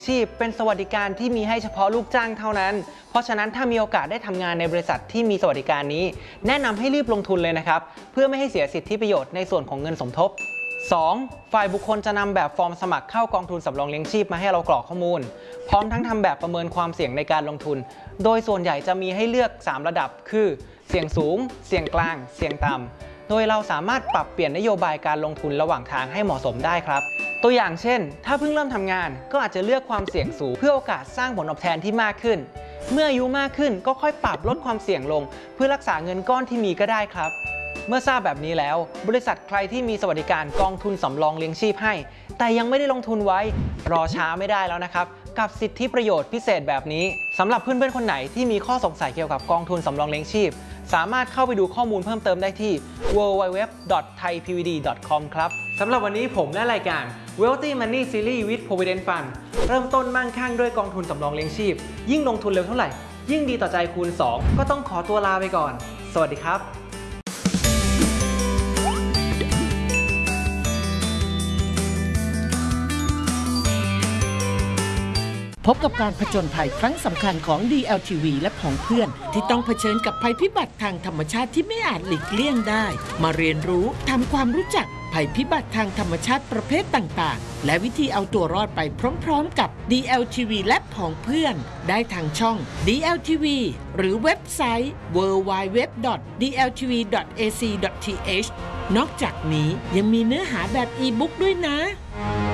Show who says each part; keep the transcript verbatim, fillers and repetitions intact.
Speaker 1: ชีพเป็นสวัสดิการที่มีให้เฉพาะลูกจ้างเท่านั้นเพราะฉะนั้นถ้ามีโอกาสได้ทำงานในบริษัทที่มีสวัสดิการนี้แนะนำให้รีบลงทุนเลยนะครับเพื่อไม่ให้เสียสิทธิประโยชน์ในส่วนของเงินสมทบ สอง. ฝ่ายบุคคลจะนำแบบฟอร์มสมัครเข้ากองทุนสำรองเลี้ยงชีพมาให้เรากรอกข้อมูลพร้อมทั้งทำแบบประเมินความเสี่ยงในการลงทุนโดยส่วนใหญ่จะมีให้เลือกสามระดับคือเสี่ยงสูงเสี่ยงกลางเสี่ยงต่ำโดยเราสามารถปรับเปลี่ยนนโยบายการลงทุนระหว่างทางให้เหมาะสมได้ครับตัวอย่างเช่นถ้าเพิ่งเริ่มทำงานก็อาจจะเลือกความเสี่ยงสูงเพื่อโอกาสสร้างผลตอบแทนที่มากขึ้นเมื่ออายุมากขึ้นก็ค่อยปรับลดความเสี่ยงลงเพื่อรักษาเงินก้อนที่มีก็ได้ครับเมื่อทราบแบบนี้แล้วบริษัทใครที่มีสวัสดิการกองทุนสำรองเลี้ยงชีพให้แต่ยังไม่ได้ลงทุนไว้รอช้าไม่ได้แล้วนะครับกับสิทธิประโยชน์พิเศษแบบนี้สำหรับเพื่อนๆคนไหนที่มีข้อสงสัยเกี่ยวกับกองทุนสำรองเลี้ยงชีพสามารถเข้าไปดูข้อมูลเพิ่มเติมได้ที่ ดับเบิลยู ดับเบิลยู ดับเบิลยู ดอท ไทย พี วี ดี ดอท คอม ครับสำหรับวันนี้ผมและรายการ Wealthy Money Series with Provident Fund เริ่มต้นมั่งคั่งด้วยกองทุนสำรองเลี้ยงชีพยิ่งลงทุนเร็วเท่าไหร่ยิ่งดีต่อใจคูณสองก็ต้องขอตัวลาไปก่อนสวัสดีครับ
Speaker 2: พบกับการผจญภัยครั้งสำคัญของ ดี แอล ที วี และผองเพื่อนที่ต้องเผชิญกับภัยพิบัติทางธรรมชาติที่ไม่อาจหลีกเลี่ยงได้มาเรียนรู้ทำความรู้จักภัยพิบัติทางธรรมชาติประเภทต่างๆและวิธีเอาตัวรอดไปพร้อมๆกับ ดี แอล ที วี และผองเพื่อนได้ทางช่อง ดี แอล ที วี หรือเว็บไซต์ ดับเบิลยู ดับเบิลยู ดับเบิลยู ดอท ดี แอล ที วี ดอท เอ ซี ดอท ที เอช นอกจากนี้ยังมีเนื้อหาแบบอีบุ๊กด้วยนะ